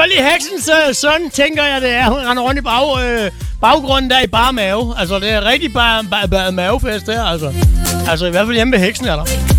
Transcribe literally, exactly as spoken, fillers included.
Molly Heksens øh, søn, tænker jeg, det er. Hun render rundt i bag, øh, baggrunden der i bare mave. Altså, det er rigtig bare, bare, bare mavefest der, altså. Altså, i hvert fald hjemme ved heksen, er der.